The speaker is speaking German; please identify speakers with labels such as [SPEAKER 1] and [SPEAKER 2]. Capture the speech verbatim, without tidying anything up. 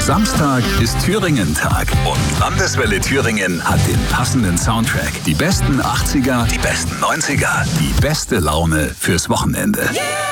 [SPEAKER 1] Samstag ist Thüringen-Tag und Landeswelle Thüringen hat den passenden Soundtrack. Die besten achtziger, die besten neunziger, die beste Laune fürs Wochenende.